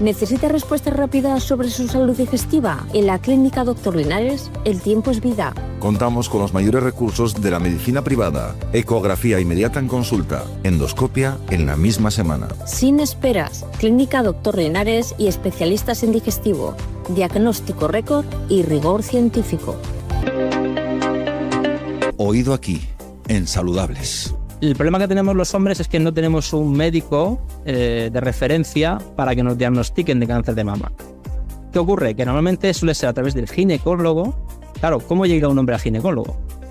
¿Necesita respuestas rápidas sobre su salud digestiva? En la Clínica Dr. Linares, el tiempo es vida. Contamos con los mayores recursos de la medicina privada. Ecografía inmediata en consulta. Endoscopia en la misma semana. Sin esperas. Clínica Dr. Linares y especialistas en digestivo. Diagnóstico récord y rigor científico. Oído aquí, en Saludables. El problema que tenemos los hombres es que no tenemos un médico de referencia para que nos diagnostiquen de cáncer de mama. ¿Qué ocurre? Que normalmente suele ser a través del ginecólogo. Claro, ¿cómo llega un hombre al ginecólogo?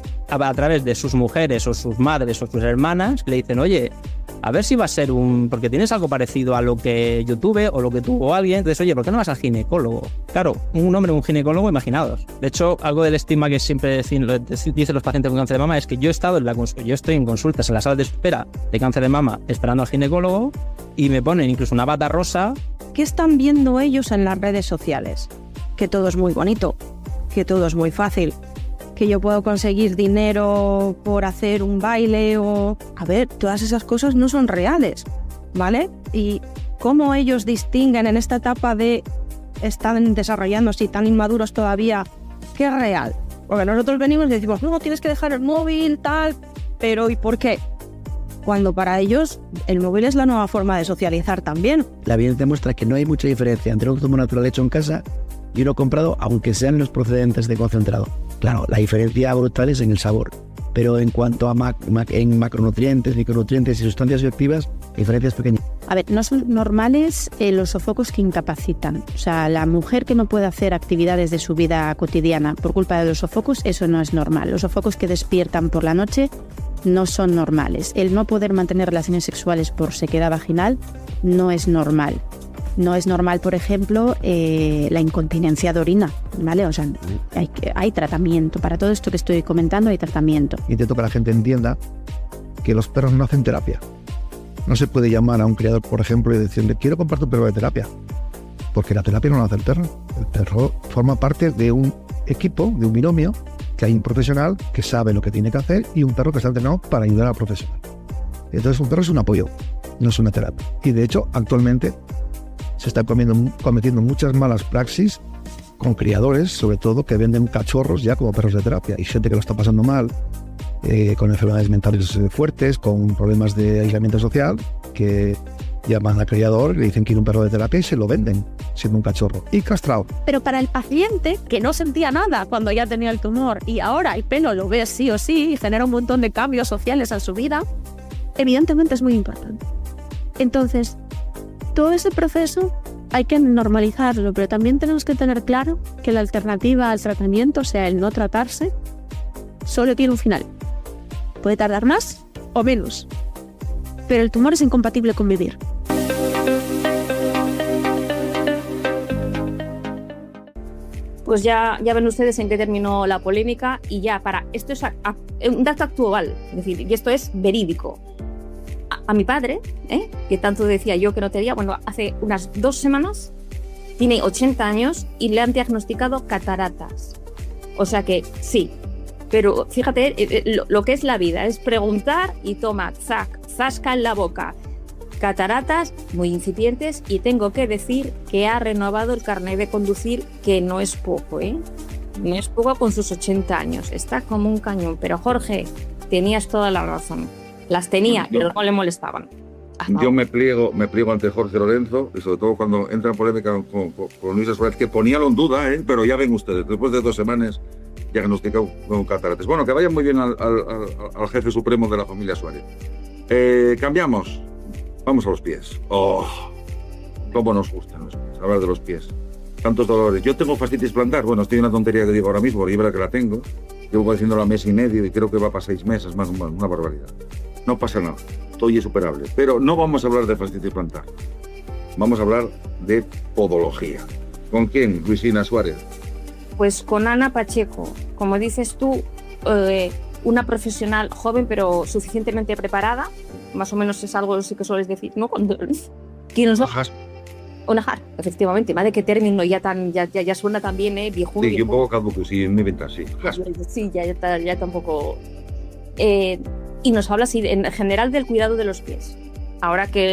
A través de sus mujeres o sus madres o sus hermanas que le dicen, oye, a ver si va a ser porque tienes algo parecido a lo que yo tuve o lo que tuvo alguien. Entonces, oye, ¿por qué no vas al ginecólogo? Claro, un hombre, un ginecólogo, imaginaos. De hecho, algo del estigma que siempre dicen los pacientes con cáncer de mama es que yo estoy en consultas en la sala de espera de cáncer de mama esperando al ginecólogo y me ponen incluso una bata rosa. ¿Qué están viendo ellos en las redes sociales? Que todo es muy bonito, que todo es muy fácil, que yo puedo conseguir dinero por hacer un baile o... A ver, todas esas cosas no son reales, ¿vale? Y cómo ellos distinguen en esta etapa de están desarrollándose y tan inmaduros todavía, ¿qué es real? Porque nosotros venimos y decimos, no, tienes que dejar el móvil, tal, pero ¿y por qué? Cuando para ellos el móvil es la nueva forma de socializar también. La evidencia muestra que no hay mucha diferencia entre un zumo natural hecho en casa y uno comprado, aunque sean los procedentes de concentrado. Claro, la diferencia brutal es en el sabor, pero en cuanto a en macronutrientes, micronutrientes y sustancias bioactivas, la diferencia es pequeña. A ver, no son normales los sofocos que incapacitan. O sea, la mujer que no puede hacer actividades de su vida cotidiana por culpa de los sofocos, eso no es normal. Los sofocos que despiertan por la noche no son normales. El no poder mantener relaciones sexuales por sequedad vaginal no es normal. No es normal, por ejemplo, la incontinencia de orina, ¿vale? O sea, hay tratamiento. Para todo esto que estoy comentando hay tratamiento. Intento que la gente entienda que los perros no hacen terapia. No se puede llamar a un criador, por ejemplo, y decirle, quiero comprar tu perro de terapia. Porque la terapia no la hace el perro. El perro forma parte de un equipo, de un binomio, que hay un profesional que sabe lo que tiene que hacer y un perro que está entrenado para ayudar al profesional. Entonces un perro es un apoyo, no es una terapia. Y de hecho, actualmente se están cometiendo muchas malas praxis con criadores, sobre todo, que venden cachorros ya como perros de terapia. Hay gente que lo está pasando mal, con enfermedades mentales fuertes, con problemas de aislamiento social, que llaman al criador, le dicen que quiere un perro de terapia y se lo venden siendo un cachorro y castrado. Pero para el paciente que no sentía nada cuando ya tenía el tumor y ahora el pelo lo ve sí o sí y genera un montón de cambios sociales en su vida, evidentemente es muy importante. Entonces, todo ese proceso hay que normalizarlo, pero también tenemos que tener claro que la alternativa al tratamiento, o sea, el no tratarse, solo tiene un final. Puede tardar más o menos, pero el tumor es incompatible con vivir. Pues ya ven ustedes en qué terminó la polémica y ya esto es un dato actual, es decir, y esto es verídico. A mi padre, que tanto decía yo que no tenía, bueno, hace unas 2 semanas, tiene 80 años y le han diagnosticado cataratas. O sea que sí, pero fíjate, lo que es la vida es preguntar y toma, zasca en la boca. Cataratas muy incipientes y tengo que decir que ha renovado el carnet de conducir, que no es poco, no es poco con sus 80 años, está como un cañón. Pero Jorge, tenías toda la razón. Las tenía, pero no le molestaban. Yo me pliego ante Jorge Lorenzo, y sobre todo cuando entra en polémica con Luisa Suárez, que poníalo en duda, pero ya ven ustedes, después de 2 semanas diagnosticado con cataratas. Bueno, que vaya muy bien al jefe supremo de la familia Suárez. Cambiamos, vamos a los pies. ¡Oh! Cómo nos gustan los pies, hablar de los pies. Tantos dolores. Yo tengo fascitis plantar, bueno, estoy en una tontería que digo ahora mismo, porque yo que la tengo. Llevo haciéndolo a 1 mes y medio y creo que va para 6 meses, más una barbaridad. No pasa nada, todo es superable. Pero no vamos a hablar de fascitis plantar. Vamos a hablar de podología. ¿Con quién, Luisina Suárez? Pues con Ana Pacheco. Como dices tú, una profesional joven pero suficientemente preparada. Más o menos es algo sí que sueles decir, ¿no? ¿Quién nos va? Onajar, efectivamente. Madre, qué término ya suena también, viejo. Sí, un poco caduco, sí, me inventas, sí. Sí, ya tampoco. Y nos habla así, en general del cuidado de los pies. Ahora que